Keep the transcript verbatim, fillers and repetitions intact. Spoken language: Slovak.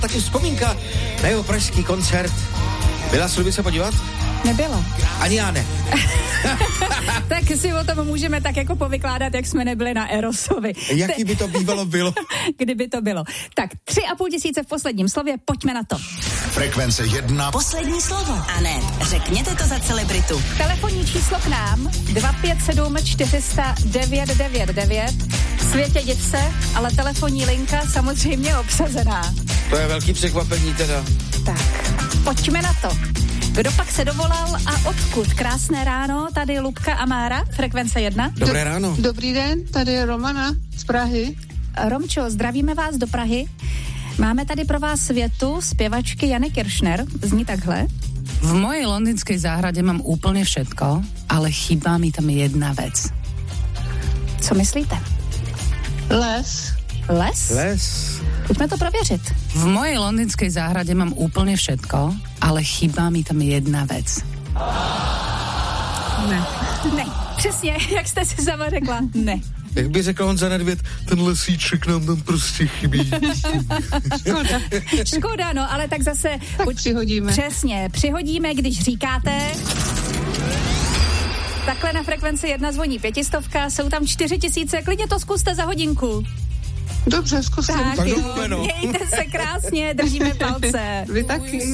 Taky vzpomínka na jeho pražský koncert. Byla jsi by se podívat? Nebyla. Ani já ne. Tak si o tom můžeme tak jako povykládat, jak jsme nebyli na Erosovi. Jaký by to bývalo bylo? Kdyby to bylo. Tak tři a půl tisíce v posledním slově, pojďme na to. Frekvence jedna. Poslední slovo. A ne, řekněte to za celebritu. Telefonní číslo k nám dva pět sedm čtyři sta devět devět devět. Světě div se, ale telefonní linka samozřejmě obsazená. To je velký překvapení teda. Tak, pojďme na to. Kdo pak se dovolal a odkud? Krásné ráno, tady Lubka a Mára, Frekvence jedna. Dobré ráno. Dobrý den, tady je Romana z Prahy. Romčo, zdravíme vás do Prahy. Máme tady pro vás větu zpěvačky Jany Kiršner. Zní takhle. V mojej londýnskej záhrade mám úplne všetko, ale chýba mi tam jedna vec. Co myslíte? Les. Les? Les. Pojďme to prověřit. V mojej londýnskej záhrade mám úplne všetko, ale chýba mi tam jedna vec. Ne. Ne, přesně, jak jste si sama řekla. Ne. Jak by řekl Honza Nedvěd, ten lesíček nám tam prostě chybí. Škoda. Škoda, no, ale tak zase... Tak buď, přihodíme. Přesně, přihodíme, když říkáte... Takhle na Frekvenci jedna zvoní pětistovka, jsou tam čtyři tisíce, klidně to zkuste za hodinku. Dobře, zkusím. Tak, Tak jo, doufám, no. mějte se krásně, držíme palce. Vy taky.